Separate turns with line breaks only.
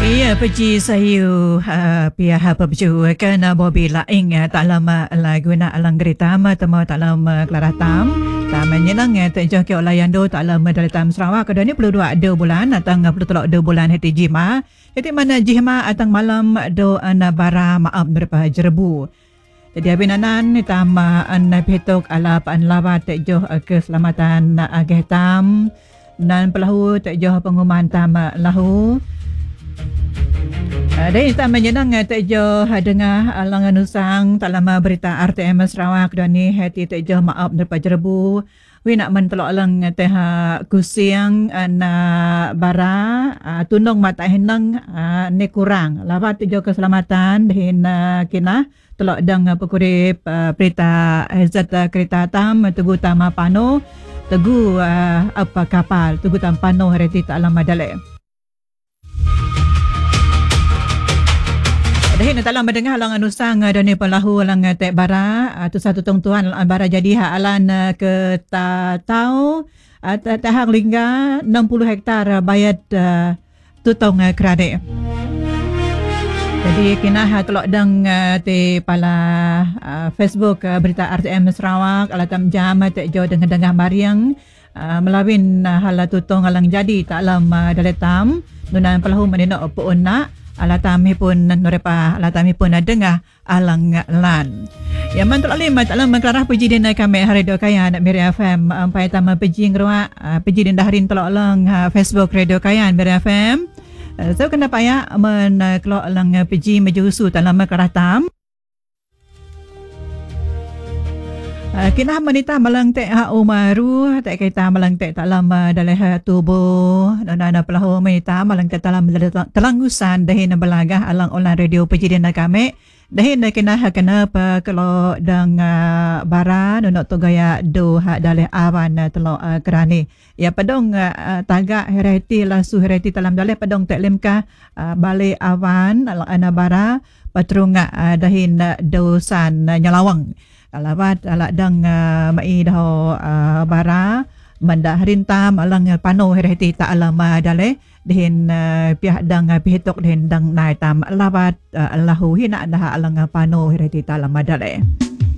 Iya, pergi sayu pihak perbaju kena mobil lain tak lama guna alang kereta temu tak lama kelaratam. Tak menyenang tak jauh ke olayan do tak lama dari Tam Sarawak. Kedua ni perlu 2 bulan atau perlu tolak 2 bulan hati jima. Jadi mana jima atang malam do bara maaf berapa jerbu. Jadi abinanan tama an petok ala pan lawa tak jauh keselamatan agehtam dan pelahu tak jauh pengumuman tam lahu. Dan kita menyenang tak jauh dengar alangan usang tak lama berita RTM Sarawak dan ni hati tak jauh maaf daripada jerbu. We nak mentelok alang teh kusiang na bara tunong mata henang ni kurang. Lawat tak jauh keselamatan dan kena telok dang pekurip berita Hazat kereta tam tugu tama pano tugu apa kapal tugu tam pano hari tak lama dalek. Dah nak dalam mendengar halangan usang dan ni pelahu halang tek bara tu satu tong-tuan bara jadi hak alan ke tahu tahang lingga 60 hektar bayat tutong kerade. Jadi kena telok dang te pala Facebook berita RTM Sarawak alatam jam tek jo dengar mariang melawin hal tutong halang jadi tak lama daletam nunan pelahu menino puuna alatami pun norepa alatami pun dengar alang lan. Ya mantul alim tak lama kelarah puji din kami Radio Kayan Miri FM ampai tama puji ngrua puji din daharin telok lang Facebook Radio Kayan Miri FM. So kenapa ya men kelok lang puji mejusu tak lama kelarah tam. Kina menita malang tek umaru tak kita malang tek tak lama dalam tubuh nana pelahu menita malang tek dalam telangusan dahin belagah alang online radio pejidan kami dahin kena apa kalau dang bara nonok tu gaya do hak dalam awan telok kerani ya pedong tagak hereti lasu hereti dalam dalam pedong tek lemkah balik awan alang bara patrunga dahin dosan nyalawang alawat ala dang mai dah bara mandah rintam alang pano hereti tak alama dale den pihak dang pihitok den dang nai tam alawat allahu hina dah alang pano hereti tak alama dale.